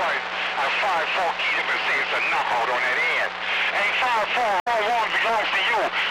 fight. 5-4 keep him and say it's a knockout on that end. Hey, 5-4, all one belongs to you.